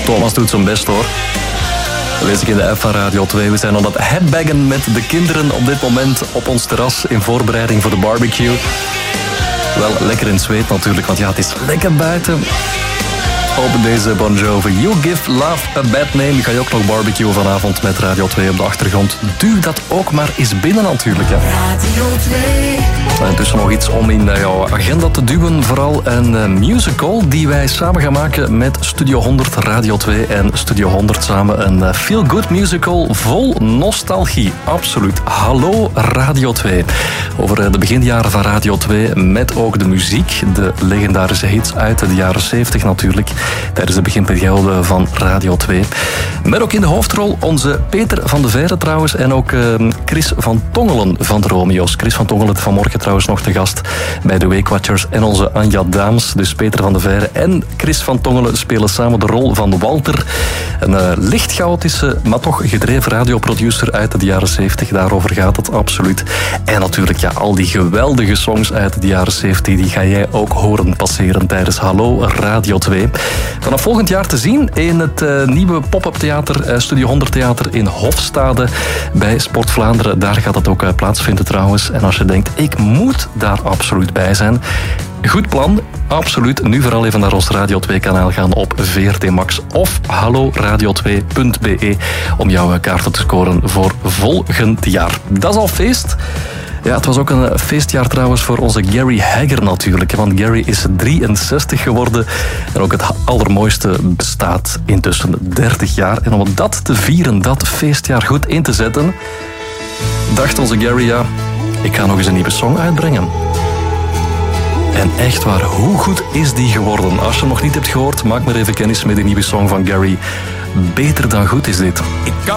Thomas doet zijn best hoor. Dat lees ik in de app van Radio 2. We zijn aan het headbaggen met de kinderen op dit moment op ons terras in voorbereiding voor de barbecue. Wel lekker in zweet natuurlijk, want ja, het is lekker buiten. Op deze Bon Jovi. You Give Love a Bad Name. Ga je ook nog barbecue vanavond met Radio 2 op de achtergrond. Duw dat ook maar eens binnen natuurlijk. Hè. Radio 2. En tussen nog iets om in jouw agenda te duwen. Vooral een musical die wij samen gaan maken met Studio 100, Radio 2 en Studio 100 samen. Een feel-good musical vol nostalgie. Absoluut. Hallo Radio 2. Over de beginjaren van Radio 2 met ook de muziek. De legendarische hits uit de jaren 70 natuurlijk. Tijdens de beginperiode van Radio 2. Met ook in de hoofdrol onze Peter van de Veire trouwens. En ook Chris van Tongelen van de Romeo's. Chris van Tongelen vanmorgen trouwens nog te gast bij de Week Watchers. En onze Anja Daams, dus Peter van de Veire en Chris van Tongelen spelen samen de rol van Walter. Een licht chaotische, maar toch gedreven radioproducer uit de jaren 70. Daarover gaat het absoluut. En natuurlijk, ja, al die geweldige songs uit de jaren 70, die ga jij ook horen passeren tijdens Hallo Radio 2. Vanaf volgend jaar te zien in het nieuwe pop-up theater, Studio 100 Theater in Hofstade bij Sport Vlaanderen. Daar gaat het ook plaatsvinden trouwens. En als je denkt, ik moet daar absoluut bij zijn. Goed plan, absoluut. Nu vooral even naar ons Radio 2-kanaal gaan op VRT Max of halloradio2.be om jouw kaarten te scoren voor volgend jaar. Dat is al feest. Ja, het was ook een feestjaar trouwens voor onze Gary Hagger natuurlijk. Want Gary is 63 geworden. En ook het allermooiste bestaat intussen 30 jaar. En om dat te vieren, dat feestjaar goed in te zetten, dacht onze Gary, ja, ik ga nog eens een nieuwe song uitbrengen. En echt waar, hoe goed is die geworden? Als je hem nog niet hebt gehoord, maak maar even kennis met die nieuwe song van Gary. Beter dan goed is dit. Ik kan